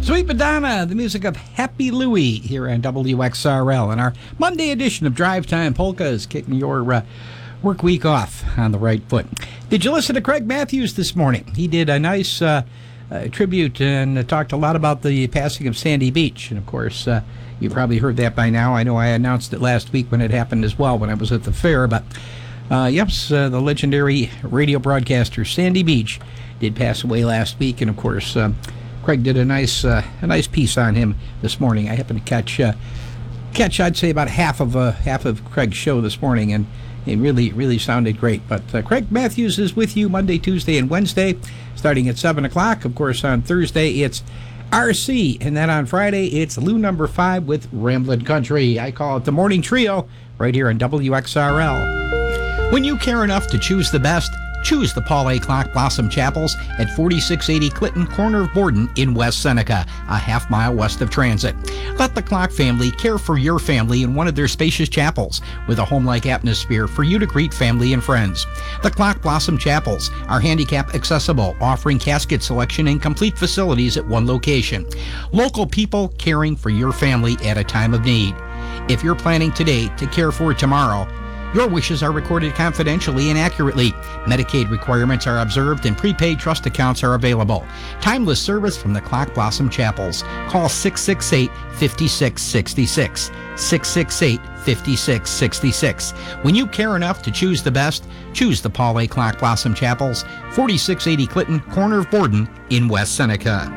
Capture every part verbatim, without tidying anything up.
Sweet Madonna, the music of Happy Louie here on W X R L. And our Monday edition of Drive Time Polka is kicking your uh, work week off on the right foot. Did you listen to Craig Matthews this morning? He did a nice uh, uh, tribute and uh, talked a lot about the passing of Sandy Beach. And, of course, uh, you probably heard that by now. I know I announced it last week when it happened as well, when I was at the fair. But, uh, yes, uh, the legendary radio broadcaster Sandy Beach did pass away last week. And, of course, uh, Craig did a nice uh, a nice piece on him this morning. I happened to catch, uh, catch I'd say, about half of uh, half of Craig's show this morning, and it really, really sounded great. But uh, Craig Matthews is with you Monday, Tuesday, and Wednesday, starting at seven o'clock. Of course, on Thursday, it's R C, and then on Friday, it's Lou Number five with Ramblin' Country. I call it the Morning Trio, right here on W X R L. When you care enough to choose the best, choose the Paul A. Clock Blossom Chapels at forty-six eighty Clinton, corner of Borden in West Seneca, a half mile west of Transit. Let the Clock family care for your family in one of their spacious chapels with a home-like atmosphere for you to greet family and friends. The Clock Blossom Chapels are handicap accessible, offering casket selection and complete facilities at one location. Local people caring for your family at a time of need. If you're planning today to care for tomorrow, your wishes are recorded confidentially and accurately. Medicaid requirements are observed and prepaid trust accounts are available. Timeless service from the Clock Blossom Chapels. Call six six eight, five six six six. six six eight, five six six six. When you care enough to choose the best, choose the Paul A. Clock Blossom Chapels, forty-six eighty Clinton, corner of Borden in West Seneca.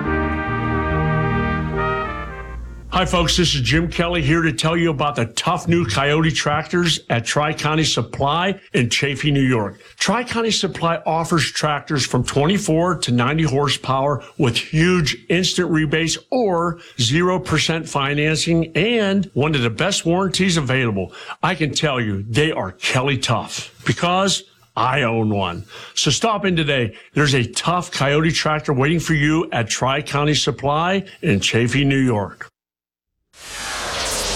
Hi, folks. This is Jim Kelly here to tell you about the tough new Coyote tractors at Tri-County Supply in Chaffee, New York. Tri-County Supply offers tractors from twenty-four to ninety horsepower with huge instant rebates or zero percent financing and one of the best warranties available. I can tell you they are Kelly tough because I own one. So stop in today. There's a tough Coyote tractor waiting for you at Tri-County Supply in Chaffee, New York.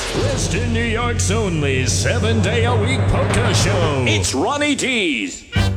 Western New York's only seven-day-a-week polka show. It's Ronnie T's.